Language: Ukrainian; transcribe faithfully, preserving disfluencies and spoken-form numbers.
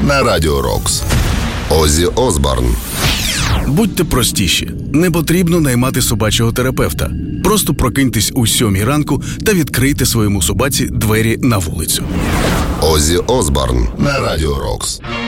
на Радіо Рокс. Оззі Осборн. Будьте простіші. Не потрібно наймати собачого терапевта. Просто прокиньтесь у сьомій ранку та відкрийте своєму собаці двері на вулицю. Оззі Осборн на Радіо Рокс.